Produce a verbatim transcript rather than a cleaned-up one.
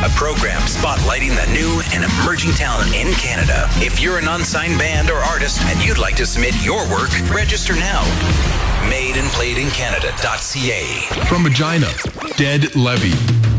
a program spotlighting the new and emerging talent in Canada. If you're an unsigned band or artist and you'd like to submit your work, register now. made and played in Canada dot c a. From Regina, Dead Levy.